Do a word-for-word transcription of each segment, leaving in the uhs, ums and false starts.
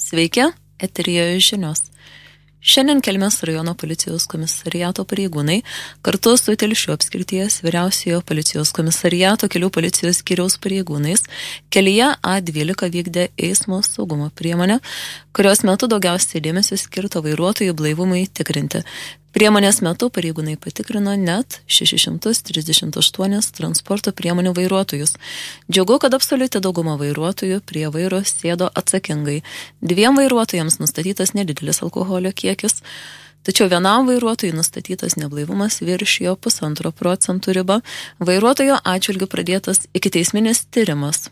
Sveiki, eteryje žinios. Šiandien Kelmės rajono policijos komisariato pareigūnai kartu su Telšių apskrities vyriausiojo policijos komisariato kelių policijos skyriaus pareigūnais kelyje A dvylika vykdė eismo saugumo priemonę, kurios metu daugiausiai dėmesio skirta vairuotojų blaivumui tikrinti. Priemonės metu pareigūnai patikrino net šeši šimtai trisdešimt aštuoni transporto priemonių vairuotojus. Džiugu, kad absoliuti dauguma vairuotojų prie vairo sėdo atsakingai. Dviem vairuotojams nustatytas nedidelis alkoholio kiekis, tačiau vienam vairuotojui nustatytas neblaivumas viršijo pusantro procentų ribą. Vairuotojo atžvilgiu pradėtas ikiteisminis tyrimas.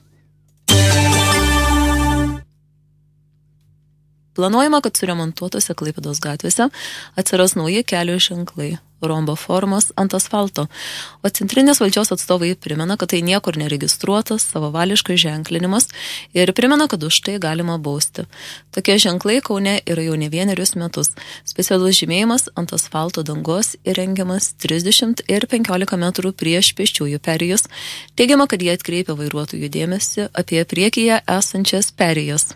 Planuojama, kad suremontuotose Klaipėdos gatvėse atsiras nauji kelio ženklai, rombo formos ant asfalto, o centrinės valdžios atstovai primena, kad tai niekur neregistruotas savavališkas ženklinimas ir primena, kad už tai galima bausti. Tokie ženklai Kaune yra jau ne vienerius metus. Specialus žymėjimas ant asfalto dangos įrengiamas trisdešimt ir penkiolika metrų prieš pėsčiųjų perėjus. Teigiama, kad jie atkreipia vairuotojų dėmesį apie priekyje esančias perėjas.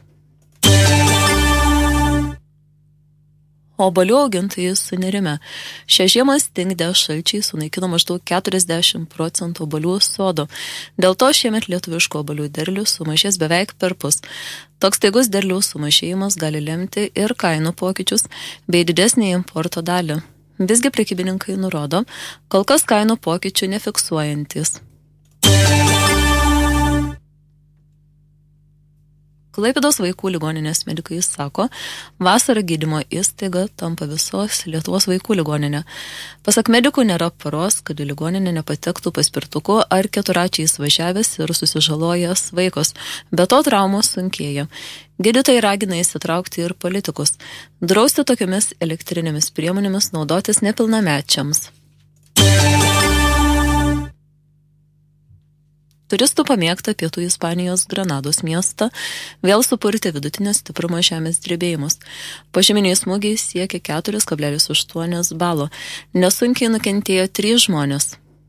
Obuolių augintojai sunerime. Šią žiemą stingdę šalčiai sunaikino maždaug keturiasdešimt procentų obuolių sodo. Dėl to šiemet lietuviško obuolių derlius sumažės beveik perpus. Toks staigus derliaus sumažėjimas gali lemti ir kainų pokyčius bei didesnį importo dalį. Visgi prekybininkai nurodo, kol kas kainų pokyčių nefiksuojantis. Klaipėdos vaikų ligoninės medikai sako, vasarą gydymo įstaiga tampa visos Lietuvos vaikų ligoninė. Pasak medikų nėra paros, kad į ligoninę nepatektų paspirtuku ar keturačiais važiavęs ir susižalojęs vaikas, be to traumos sunkėja. Gydytojai ragina įsitraukti ir politikus, drausti tokiamis elektrinėmis priemonėmis naudotis nepilnamečiams. Turistų pamėgta pietų Ispanijos Granados miestą vėl supurtė vidutinio stiprumo žemės drebėjimus. Požeminiai smūgiai siekia keturi kablelis aštuoni balo. Nesunkiai nukentėjo trys žmonės.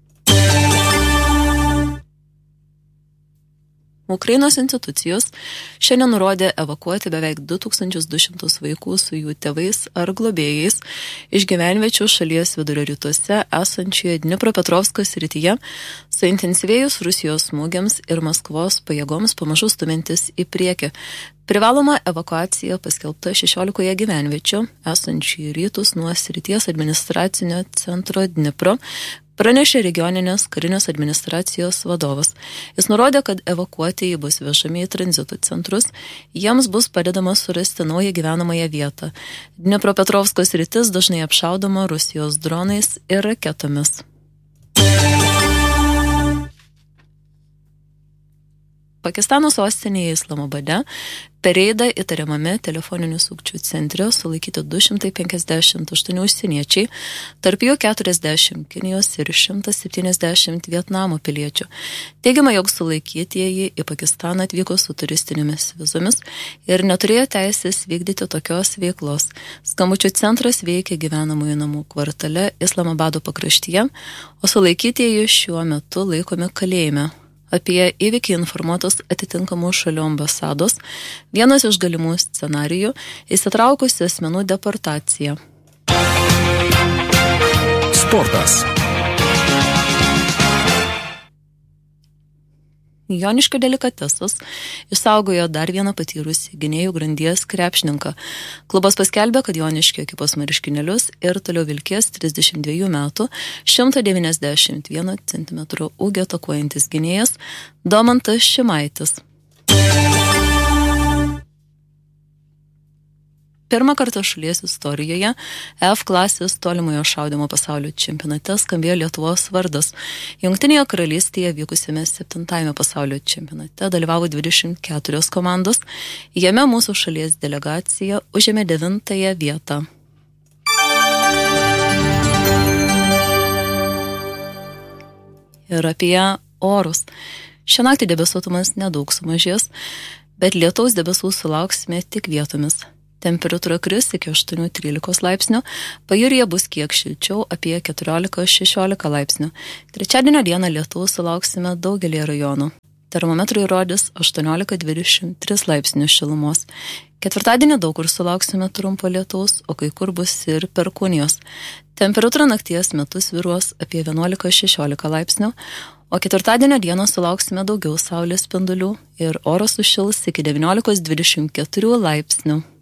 Ukrainos institucijos šiandien nurodė evakuoti beveik du tūkstančius du šimtus vaikų su jų tėvais ar globėjais iš gyvenviečių šalies vidurio rytuose esančioje Dnipropetrovsko srityje, suintensyvėjus Rusijos smūgiams ir Maskvos pajėgoms pamažu stumintis į priekį. Privaloma evakuacija paskelbta šešiolikoje gyvenviečių esančių į rytus nuo srities administracinio centro Dnipro, pranešė regioninės karinės administracijos vadovas. Jis nurodė, kad evakuotieji bus vežami į tranzito centrus, jiems bus padedama surasti naują gyvenamąją vietą. Dnipropetrovsko sritis dažnai apšaudoma Rusijos dronais ir raketomis. Pakistano sostinėje Islamabade per reidą įtariamame telefoninių sukčių centre sulaikyti du šimtai penkiasdešimt aštuoni užsieniečiai, tarp jų keturiasdešimt Kinijos ir šimtas septyniasdešimt Vietnamo piliečių. Teigiama, jog sulaikytieji į Pakistaną atvyko su turistinėmis vizomis ir neturėjo teisės vykdyti tokios veiklos. Skambučių centras veikia gyvenamųjų namų kvartale Islamabado pakraštyje, o sulaikytieji šiuo metu laikomi kalėjime. Apie įvykį informuotos atitinkamų šalių ambasados, vienas iš galimų scenarijų – įsitraukusi asmenų deportacija. Sportas. Joniškio delikatesas išsaugojo dar vieną patyrusį gynėjų grandies krepšininką. Klubas paskelbė, kad Joniškio ekipos marškinėlius ir toliau vilkės trisdešimt dviejų metų, šimtas devyniasdešimt vieno centimetro ūgio atakuojantis gynėjas Domantas Šimaitis. Pirmą kartą šalies istorijoje F klasės tolimojo šaudymo pasaulio čempionate skambėjo Lietuvos vardas. Jungtinėje karalystėje vykusiame septintajame pasaulio čempionate dalyvavo dvidešimt keturios komandos. Jame mūsų šalies delegacija užėmė devintąją vietą. Ir apie orus. Šią naktį debesuotumas nedaug sumažės, bet lietaus debesų sulauksime tik vietomis. Temperatūra kris iki aštuonių trylikos laipsnių, pajūryje bus kiek šilčiau apie keturiolika šešiolika laipsnių. Trečiadienio dieną lietaus sulauksime daugelį rajonų. Termometrai rodys aštuoniolika dvidešimt tris laipsnių šilumos. Ketvirtadienį daug kur sulauksime trumpo lietaus, o kai kur bus ir perkūnijos. Temperatūra nakties metu svyruos apie vienuolika šešiolika laipsnių, o ketvirtadienio dieną sulauksime daugiau saulės spindulių ir oras sušils iki devyniolikos dvidešimt keturių laipsnių.